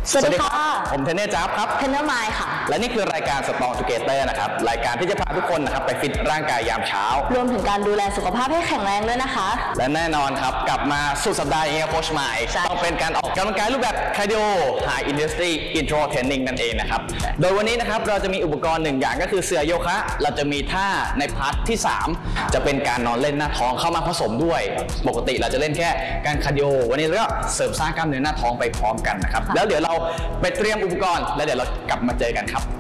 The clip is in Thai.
สวัสดีค่ะผมเทรนเนอร์จ๊าบครับเทรนเนอร์ไมค์ค่ะและนี่คือรายการ Strong Together นะครับรายการที่จะพาทุกคนนะครับไปฟิตร่างกายยามเช้ารวมถึงการดูแลสุขภาพให้แข็งแรงด้วยนะคะและแน่นอนครับกลับมาสุดสัปดาห์นี้โค้ชไมค์ต้องเป็นการออกกำลังกายรูปแบบ Cardio High Intensity Interval Training นั่นเองนะครับโดยวันนี้นะครับเราจะมีอุปกรณ์หนึ่งอย่างก็คือเสื่อโยคะเราจะมีท่าในพาร์ทที่3จะเป็นการนอนเล่นหน้าท้องเข้ามาผสมด้วยปกติเราจะเล่นแค่การคาร์ดิโอวันนี้เราก็เสริมสร้างกล้ามเนื้อหน้าท้องไปพร้อมกันนะครับแล้วเดี๋ยวเราไปเตรียมอุปกรณ์แล้วเดี๋ยวเรากลับมาเจอกันครับ